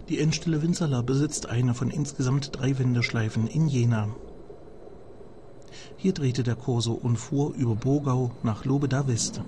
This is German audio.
Die Endstelle Winzerla besitzt eine von insgesamt 3 Wendeschleifen in Jena. Hier drehte der Corso und fuhr über Burgau nach Lobeda West.